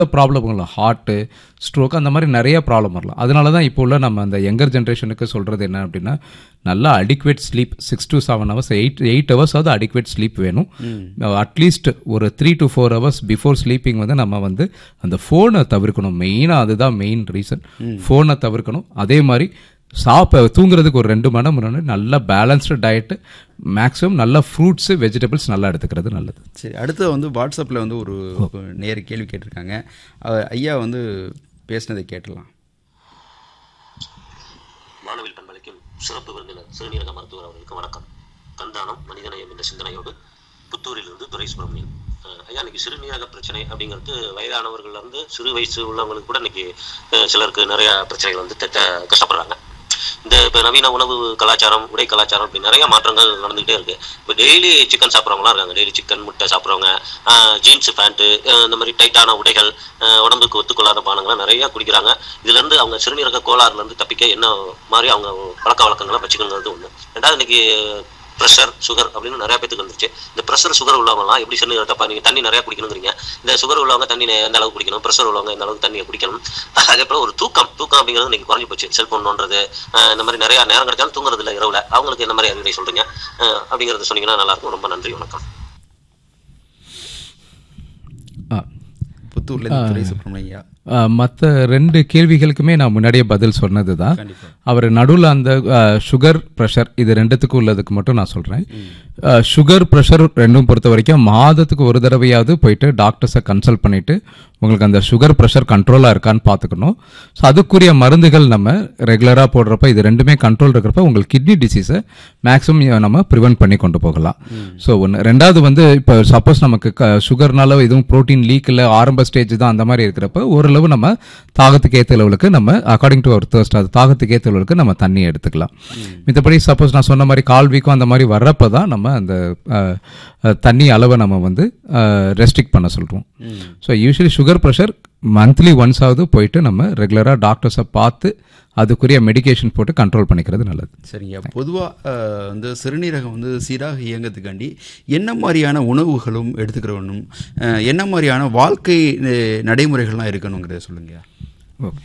Problem heart, stroke அந்த மாதிரி நிறைய ப்ராப்ளம் வரலாம். அதனால தான் இப்போ உள்ள நம்ம அந்த யங்கர் ஜென்ரேஷனுக்கு சொல்கிறது என்ன அப்படின்னா, நல்லா adequate sleep 6 to 7 hours 8 hours adequate sleep வேணும். அட்லீஸ்ட் ஒரு 3 to 4 hours பிஃபோர் ஸ்லீப்பிங் வந்து நம்ம வந்து அந்த ஃபோனை தவிர்க்கணும். மெயினாக அதுதான் மெயின் ரீசன். ஃபோனை தவிர்க்கணும். அதே மாதிரி தூங்குறதுக்கு ஒரு 2 மணி நேரம் முன்னாடி நல்ல பேலன்ஸ்டு டயட்டு, மேக்ஸிமம் நல்ல ஃப்ரூட்ஸு வெஜிடபிள்ஸ் நல்லா எடுத்துக்கிறது நல்லது. சரி, அடுத்து வந்து வாட்ஸ்அப்பில் வந்து ஒரு நேர் கேள்வி கேட்டிருக்காங்க. ஐயா வந்து பேசினதை கேட்டலாம். மாணவில் பண்பளிக்கும் சிறப்பு விருந்தினர் சிறுநீரக மருத்துவர் அவர்களுக்கு வணக்கம். கந்தானம் மனிதநேயம் என்ற சிந்தனையோடு புத்தூரிலிருந்து துரை சுப்பிரமணியன். ஐயா, இன்னைக்கு சிறுநீரக பிரச்சனை அப்படிங்கிறது வயதானவர்கள்ல இருந்து சிறு வயசு உள்ளவங்களுக்கு கூட இன்னைக்கு சிலருக்கு நிறைய பிரச்சனைகள் வந்து கஷ்டப்படுறாங்க. இந்த இப்போ நவீன உணவு கலாச்சாரம், உடை கலாச்சாரம், இப்படி நிறைய மாற்றங்கள் நடந்துகிட்டே இருக்கு. இப்போ டெய்லி சிக்கன் சாப்பிட்றவங்களாம் இருக்காங்க. டெய்லி சிக்கன், முட்டை சாப்பிட்றவங்க, ஜீன்ஸ் பேண்ட்டு, இந்த மாதிரி டைட்டான உடைகள், உடம்புக்கு ஒத்துக்கொள்ளாத பானங்கள்லாம் நிறைய குடிக்கிறாங்க. இதுலேருந்து அவங்க சிறுநீரக கோளாறுலேருந்து தப்பிக்க என்ன மாதிரி அவங்க பழக்க வழக்கங்களை வச்சுக்கணுங்கிறது ஒன்று. ரெண்டாவது, இன்னைக்கு ப்ரெஷர், சுகர் அப்படின்னு நிறைய பேத்துக்கு வந்துருச்சு. இந்த ப்ரெஷர், சுகர் உள்ளவங்கலாம் எப்படி சிறுநீரகத்தை நீங்கள் தண்ணி நிறையா குடிக்கணுங்கிறீங்க. இந்த சுகர் உள்ளவங்க தண்ணி எந்த அளவுக்கு குடிக்கணும், ப்ரெஷர் உள்ளவங்க எந்த அளவுக்கு தண்ணியை குடிக்கணும். அதே போல் ஒரு தூக்கம் அப்படிங்கிறது இன்னைக்கு குறைஞ்சி போச்சு. செல்ஃபோன் நோண்டுறது, இந்த மாதிரி நிறையா நேரம் கிடைச்சாலும் தூங்குறது இல்லை இரவில். அவங்களுக்கு என்ன மாதிரி அறிவுரை சொல்கிறீங்க அப்படிங்கிறத சொன்னீங்கன்னா நல்லாயிருக்கும். ரொம்ப நன்றி, வணக்கம். மற்ற 2 கேள்விகளுக்குமே நான் முன்னாடியே பதில் சொன்னது தான். அவர் நடுவில் அந்த சுகர், ப்ரெஷர் இது 2த்துக்கும் உள்ளதுக்கு மட்டும் நான் சொல்கிறேன். சுகர், ப்ரெஷர் 2ம் பொறுத்த வரைக்கும் மாதத்துக்கு ஒரு தடவையாவது போயிட்டு டாக்டர்ஸை கன்சல்ட் பண்ணிவிட்டு உங்களுக்கு அந்த சுகர், ப்ரெஷர் கண்ட்ரோலாக இருக்கான்னு பார்த்துக்கணும். ஸோ அதுக்குரிய மருந்துகள் நம்ம ரெகுலராக போடுறப்ப இது 2மே கண்ட்ரோல் இருக்கிறப்ப உங்களுக்கு கிட்னி டிசீஸை மேக்ஸிமம் நம்ம ப்ரிவென்ட் பண்ணி கொண்டு போகலாம். ஸோ ஒன்று. ரெண்டாவது வந்து இப்போ சப்போஸ் நமக்கு சுகர்னால எதுவும் ப்ரோட்டீன் லீக் இல்லை, ஆரம்ப ஸ்டேஜ் தான், அந்த மாதிரி இருக்கிறப்ப ஓரளவு நம்ம தாகத்துக்கு ஏற்ற அளவுக்கு நம்ம அக்கார்டிங் டு அவர் தர்ஸ்ட், அது தாகத்துக்கு ஏற்ற அளவுக்கு நம்ம தண்ணி எடுத்துக்கலாம். மற்றபடி சப்போஸ் நான் சொன்ன மாதிரி கால் வீக்கம் அந்த மாதிரி வர்றப்ப தான் நம்ம அந்த தண்ணி அளவை நம்ம வந்து ரெஸ்ட்ரிக்ட் பண்ண சொல்கிறோம். So usually sugar, pressure monthly ஒன்ஸாவது போயிட்டு நம்ம ரெகுலராக டாக்டர்ஸை பார்த்து அதுக்குரிய மெடிகேஷன் போட்டு கண்ட்ரோல் பண்ணிக்கிறது நல்லது. சரிங்க. பொதுவாக வந்து சிறுநீரகம் வந்து சீராக இயங்கிறதுக்காண்டி என்ன மாதிரியான உணவுகளும் எடுத்துக்கிறவனும் என்ன மாதிரியான வாழ்க்கை நடைமுறைகள்லாம் இருக்கணுங்கிறத சொல்லுங்க. ஓகே.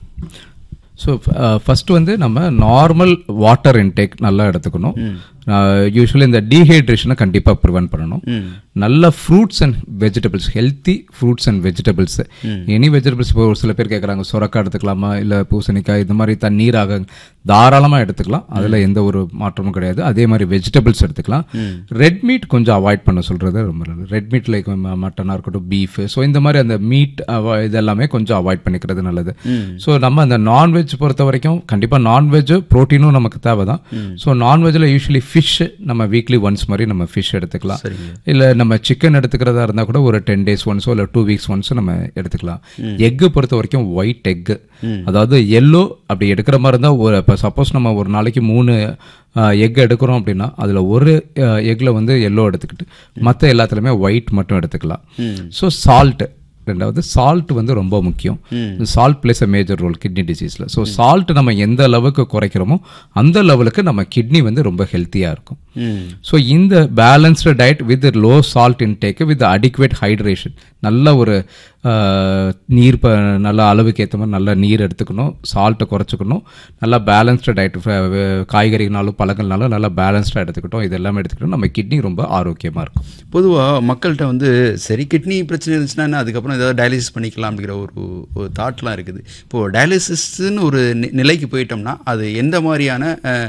ஸோ ஃபஸ்ட்டு வந்து நம்ம நார்மல் வாட்டர் இன்டேக் நல்லா எடுத்துக்கணும். யூஸ்வலி இந்த டீஹைட்ரேஷனை கண்டிப்பாக ப்ரிவென்ட் பண்ணணும். நல்ல fruits and vegetables, healthy fruits and vegetables, any vegetables. இப்போ ஒரு சில பேர் கேட்குறாங்க சொரக்காய் எடுத்துக்கலாமா, இல்லை பூசணிக்காய், இந்த மாதிரி தண்ணீராக தாராளமாக எடுத்துக்கலாம். அதில் எந்த ஒரு மாற்றமும் கிடையாது. அதே மாதிரி வெஜிடபிள்ஸ் எடுத்துக்கலாம். ரெட் மீட் கொஞ்சம் அவாய்ட் பண்ண சொல்கிறது ரொம்ப நல்லது. ரெட் மீட் லைக் மட்டனாக இருக்கட்டும், பீஃப், ஸோ இந்த மாதிரி அந்த மீட் இதெல்லாமே கொஞ்சம் அவாய்ட் பண்ணிக்கிறது நல்லது. ஸோ நம்ம அந்த நான்வெஜ் பொறுத்த வரைக்கும் கண்டிப்பாக நான்வெஜ் ப்ரோட்டீனும் நமக்கு தேவை தான். ஸோ நான்வெஜ்ஜில் யூஸ்வலி ஃபிஷ் நம்ம வீக்லி ஒன்ஸ் மாதிரி நம்ம ஃபிஷ் எடுத்துக்கலாம். இல்லை நம்ம சிக்கன் எடுத்துக்கிறதா இருந்தால் கூட ஒரு 10 days ஒன்ஸோ இல்லை 2 weeks ஒன்ஸோ நம்ம எடுத்துக்கலாம். எக்கு பொறுத்த வரைக்கும் ஒயிட் எக்கு, அதாவது எல்லோ அப்படி எடுக்கிற மாதிரி இருந்தால் இப்போ சப்போஸ் நம்ம ஒரு நாளைக்கு 3 எக் எடுக்கிறோம் அப்படின்னா அதில் ஒரு எக்கில் வந்து எல்லோ எடுத்துக்கிட்டு மற்ற எல்லாத்துலேயுமே ஒயிட் மட்டும் எடுத்துக்கலாம். ஸோ சால்ட்டு, ரெண்டாவது சால்ட் வந்து ரொம்ப முக்கியம். Salt place a major role kidney டிசீஸில். So salt நம்ம எந்த அளவுக்கு குறைக்கிறோமோ அந்த லெவலுக்கு நம்ம கிட்னி வந்து ரொம்ப ஹெல்த்தியாக இருக்கும். ஸோ இந்த balanced diet with low salt intake with adequate hydration, நல்ல ஒரு நீர் நல்ல அளவுக்கு ஏற்ற மாதிரி நல்ல நீர் எடுத்துக்கணும், சால்ட்டை குறைச்சிக்கணும், நல்லா பேலன்ஸ்டு டயட், காய்கறினாலும் பழங்கள்னாலும் நல்லா பேலன்ஸ்டாக எடுத்துக்கிட்டோம், இது எல்லாமே எடுத்துக்கிட்டோம், நம்ம கிட்னி ரொம்ப ஆரோக்கியமாக இருக்கும். பொதுவாக மக்கள்கிட்ட வந்து சரி கிட்னி பிரச்சனை இருந்துச்சுன்னா அதுக்கப்புறம் ஏதாவது டயாலிசிஸ் பண்ணிக்கலாம் அப்படிங்கிற ஒரு தாட்லாம் இருக்குது. இப்போது டயாலிசிஸ்ன்னு ஒரு நிலைக்கு போயிட்டோம்னா அது எந்த மாதிரியான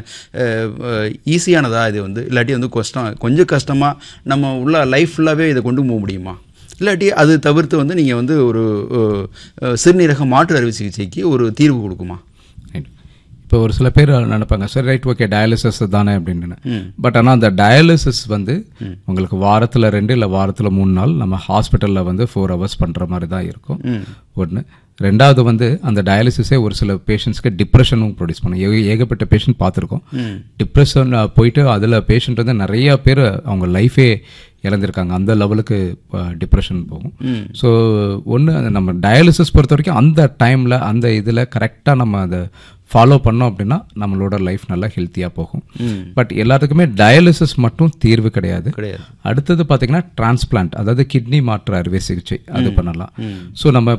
ஈஸியானதா இது வந்து, இல்லாட்டி வந்து கொஞ்சம் கஷ்டமாக நம்ம உள்ள லைஃப் ஃபுல்லாகவே இதை கொண்டு போக முடியுமா, இல்லாட்டி அது தவிர்த்து வந்து நீங்கள் வந்து ஒரு சிறுநீரக மாற்று அறுவை சிகிச்சைக்கு ஒரு தீர்வு கொடுக்குமா? இப்போ ஒரு சில பேர் நினைப்பாங்க சரி ரைட் ஓகே டயாலிசிஸ் தானே அப்படின்னு. பட் ஆனால் அந்த டயாலிசிஸ் வந்து உங்களுக்கு வாரத்தில் 2 இல்லை வாரத்தில் 3 நாள் நம்ம ஹாஸ்பிட்டலில் வந்து 4 hours பண்ணுற மாதிரி தான் இருக்கும். ஒன்று. ரெண்டாவது வந்து அந்த டயாலிசிஸே ஒரு சில பேஷண்ட்ஸ்க்கு டிப்ரெஷனும் ப்ரொடியூஸ் பண்ணும். ஏகப்பட்ட பேஷண்ட் பார்த்துருக்கோம். டிப்ரெஷன் போயிட்டு அதில் பேஷண்ட் வந்து நிறைய பேர் அவங்க லைஃபே இழந்திருக்காங்க. அந்த லெவலுக்கு டிப்ரெஷன் போகும். ஸோ ஒன்று நம்ம டயாலிசிஸ் பொறுத்த வரைக்கும் அந்த டைமில் அந்த இதில் கரெக்டாக நம்ம அதை ஃபாலோ பண்ணோம் அப்படின்னா நம்மளோட லைஃப் நல்லா ஹெல்த்தியாக போகும். பட் எல்லாத்துக்குமே டயாலிசிஸ் மட்டும் தீர்வு கிடையாது. அடுத்தது பார்த்தீங்கன்னா டிரான்ஸ்பிளான்ட், அதாவது கிட்னி மாற்று அறுவை சிகிச்சை அது பண்ணலாம். ஸோ நம்ம